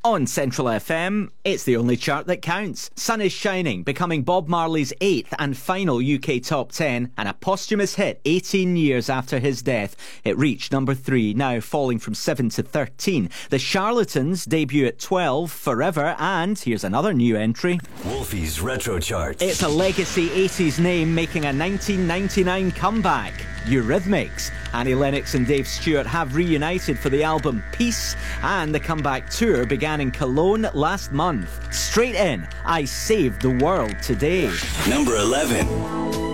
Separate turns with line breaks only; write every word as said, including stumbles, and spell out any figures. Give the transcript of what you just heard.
On Central F M, it's the only chart that counts. Sun is Shining, becoming Bob Marley's eighth and final U K top ten, and a posthumous hit eighteen years after his death. It reached number three, now falling from seven to thirteen. The Charlatans debut at twelve, Forever, and here's another new entry.
Wolfie's Retro Chart.
It's a legacy eighties name making a nineteen ninety-nine comeback. Eurythmics. Annie Lennox and Dave Stewart have reunited for the album Peace, and the comeback tour began in Cologne last month. Straight in, I Saved the World Today.
Number eleven.